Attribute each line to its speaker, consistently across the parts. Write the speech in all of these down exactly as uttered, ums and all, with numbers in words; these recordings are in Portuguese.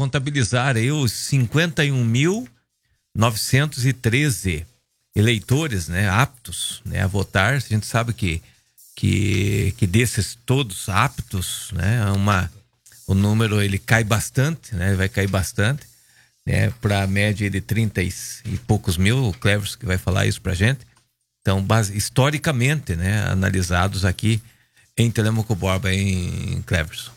Speaker 1: contabilizar aí os cinquenta e um mil novecentos e treze eleitores, né, aptos, né, a votar. A gente sabe que, que, que desses todos aptos, né, uma, o número ele cai bastante, né, vai cair bastante, né, para a média de trinta e, e poucos mil. O Cleverson que vai falar isso pra gente. Então, base, historicamente, né, analisados aqui em Telêmaco Borba, em Cleverson.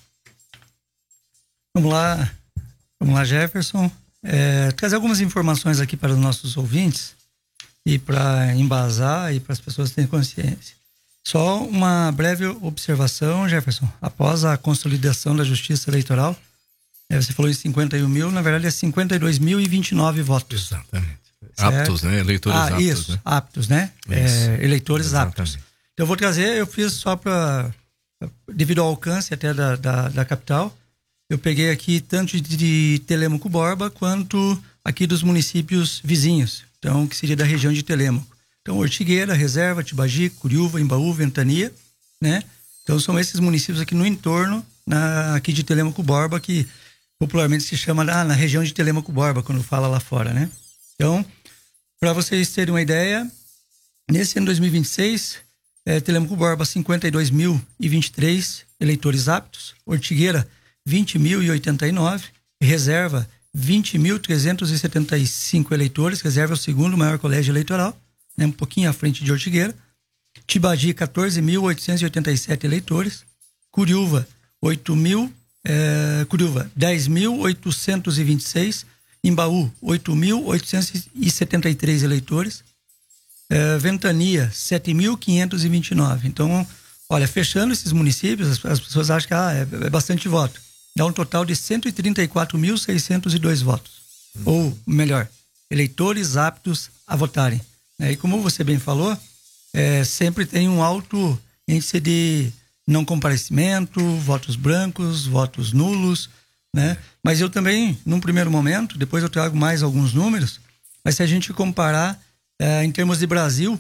Speaker 2: Vamos lá, vamos lá, Jefferson. É, trazer algumas informações aqui para os nossos ouvintes e para embasar e para as pessoas terem consciência. Só uma breve observação, Jefferson. Após a consolidação da Justiça Eleitoral, é, você falou em cinquenta e um mil, na verdade é cinquenta e dois mil e vinte e nove votos.
Speaker 3: Exatamente.
Speaker 2: Certo?
Speaker 3: Aptos, né? Eleitores
Speaker 2: ah,
Speaker 3: aptos.
Speaker 2: Isso,
Speaker 3: né?
Speaker 2: aptos, né? É, eleitores
Speaker 3: Exatamente.
Speaker 2: aptos. Então eu vou trazer, eu fiz só para, devido ao alcance até da, da, da capital, eu peguei aqui tanto de, de Telêmaco Borba quanto aqui dos municípios vizinhos, então que seria da região de Telêmaco. Então Ortigueira, Reserva, Tibagi, Curiúva, Embaú, Ventania, né? Então são esses municípios aqui no entorno, na, aqui de Telêmaco Borba, que popularmente se chama ah, na região de Telêmaco Borba, quando fala lá fora, né? Então, para vocês terem uma ideia, nesse ano dois mil e vinte e seis, é, Telêmaco Borba cinquenta e dois mil e vinte e três eleitores aptos, Ortigueira vinte mil e oitenta e nove, Reserva vinte mil trezentos e setenta e cinco eleitores, Reserva é o segundo maior colégio eleitoral, né, um pouquinho à frente de Ortigueira. Tibagi quatorze mil oitocentos e oitenta e sete eleitores, Curiúva oito mil, é, Curiúva dez mil oitocentos e vinte e seis, Embaú oito mil oitocentos e setenta e três eleitores, é, Ventania sete mil quinhentos e vinte e nove. Então, olha, fechando esses municípios, as, as pessoas acham que ah, é, é bastante voto. Dá um total de cento e trinta e quatro mil seiscentos e dois votos. Hum. Ou, melhor, eleitores aptos a votarem. É, e como você bem falou, é, sempre tem um alto índice de não comparecimento, votos brancos, votos nulos, né? Mas eu também, num primeiro momento, depois eu trago mais alguns números, mas se a gente comparar é, em termos de Brasil,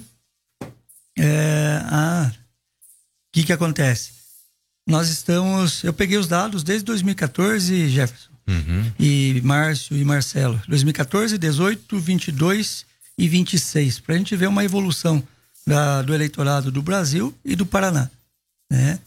Speaker 2: é, a... o que que acontece? Nós estamos, eu peguei os dados desde dois mil e quatorze, Jefferson, uhum. e Márcio e Marcelo, dois mil e quatorze, dezoito, vinte e dois e vinte e seis, para a gente ver uma evolução da, do eleitorado do Brasil e do Paraná, né?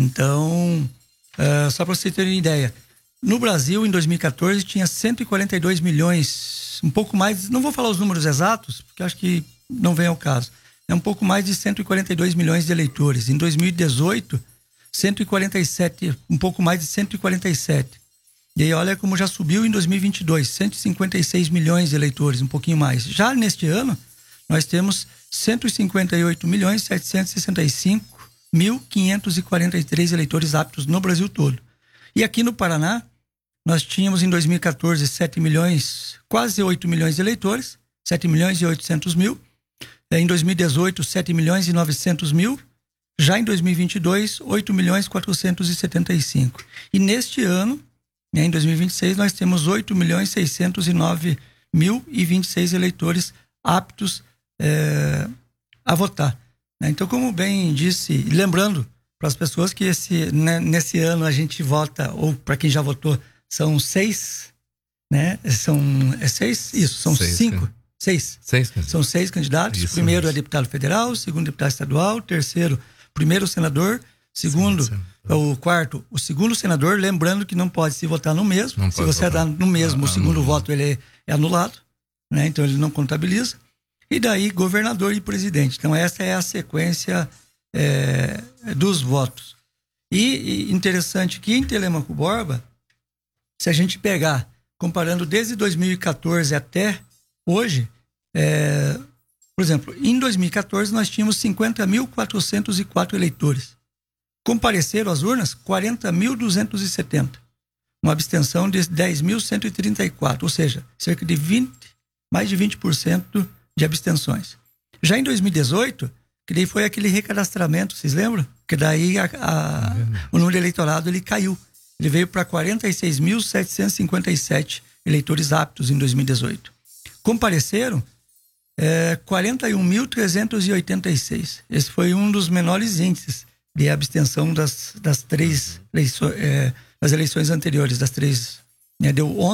Speaker 2: Então, uh, só para você ter uma ideia, no Brasil, em dois mil e quatorze, tinha cento e quarenta e dois milhões, um pouco mais, não vou falar os números exatos, porque acho que não vem ao caso, é um pouco mais de cento e quarenta e dois milhões de eleitores. Em dois mil e dezoito, cento e quarenta e sete, um pouco mais de cento e quarenta e sete. E aí olha como já subiu em dois mil e vinte e dois, cento e cinquenta e seis milhões de eleitores, um pouquinho mais. Já neste ano, nós temos cento e cinquenta e oito milhões setecentos e sessenta e cinco mil quinhentos e quarenta e três eleitores aptos no Brasil todo. E aqui no Paraná, nós tínhamos em dois mil e quatorze sete milhões, quase oito milhões de eleitores, sete milhões e oitocentos mil. Em dois mil e dezoito, sete milhões e novecentos mil. Já em dois mil e vinte e dois, oito milhões quatrocentos e setenta e cinco. E neste ano, né, em dois mil e vinte e seis, nós temos oito milhões seiscentos e nove mil e vinte e seis eleitores aptos é, a votar. Então, como bem disse, lembrando para as pessoas que esse, né, nesse ano a gente vota, ou para quem já votou, são seis, né? São é seis? Isso, são seis, cinco. É. Seis. seis. São seis candidatos. Isso, o primeiro isso. é deputado federal, o segundo deputado estadual, o terceiro, primeiro senador, segundo, sim, sim. o quarto, o segundo senador, lembrando que não pode se votar no mesmo. Não se você votar no mesmo, ah, o segundo não. voto ele é, é anulado, né? Então ele não contabiliza. E daí governador e presidente. Então essa é a sequência é, dos votos. E, e interessante que em Telêmaco Borba, se a gente pegar, comparando desde dois mil e quatorze até hoje, é, por exemplo, em dois mil e quatorze nós tínhamos cinquenta mil quatrocentos e quatro eleitores. Compareceram às urnas quarenta mil duzentos e setenta. Uma abstenção de dez mil cento e trinta e quatro, ou seja, cerca de vinte, mais de vinte por cento de abstenções. Já em dois mil e dezoito, que daí foi aquele recadastramento, vocês lembram? Que daí a, a, o número de eleitorado ele caiu. Ele veio para quarenta e seis mil setecentos e cinquenta e sete eleitores aptos em dois mil e dezoito. Compareceram é, quarenta e um mil trezentos e oitenta e seis. Esse foi um dos menores índices de abstenção das, das três eleições, é, das eleições anteriores, das três, né, deu